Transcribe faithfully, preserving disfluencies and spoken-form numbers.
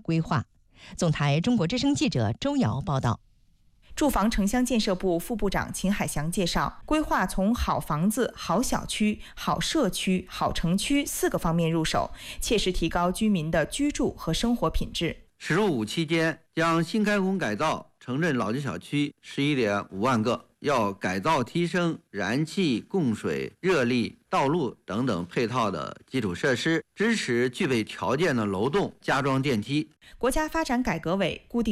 规划。总台中国之声记者周瑶报道。 住房城乡建设部副部长秦海翔介绍，规划从好房子、好小区、好社区、好城区四个方面入手，切实提高居民的居住和生活品质。 “十入五”期间，将新开工改造城镇老旧小区十一点五万个，要改造提升燃气、供水、热力、道路等等配套的基础设施，支持具备条件的楼栋加装电梯。 国家发展改革委固定